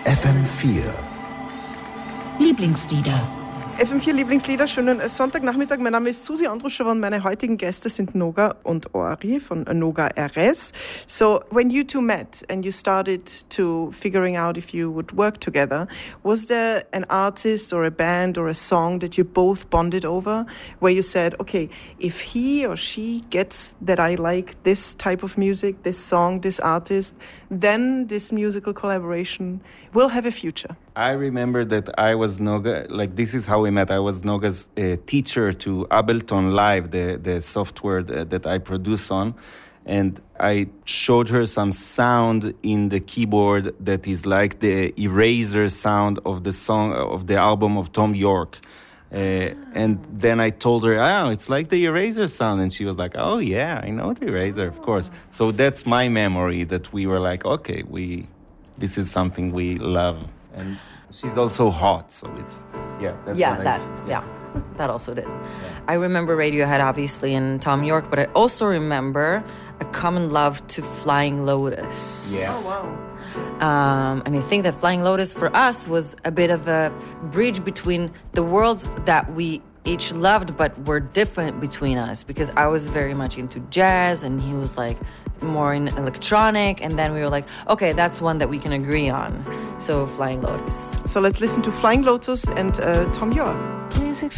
FM4 Lieblingslieder. FM4 Lieblingslieder, schönen Sonntagnachmittag. Mein Name ist Susi Andruschowa und meine heutigen Gäste sind Noga und Ori von Noga RS. So, when you two met and you started to figuring out if you would work together, was there an artist or a band or a song that you both bonded over, where you said, okay, if he or she gets that I like this type of music, this song, this artist, then this musical collaboration will have a future? I remember that I was Noga, like this is how we met. I was Noga's teacher to Ableton Live, the software that I produce on. And I showed her some sound in the keyboard that is like the eraser sound of the song, of the album of Tom York. And then I told her, it's like the eraser sound. And she was like, oh yeah, I know the eraser, of course. So that's my memory, that we were like, okay, this is something we love. And she's also hot, so it's, that also did. I remember Radiohead, obviously, and Tom York, but I also remember a common love to Flying Lotus. Yes. Oh, wow. And I think that Flying Lotus for us was a bit of a bridge between the worlds that we each loved but were different between us, because I was very much into jazz and he was like more in electronic, and then we were like, okay, that's one that we can agree on. So Flying Lotus. So let's listen to Flying Lotus and Tom York. Please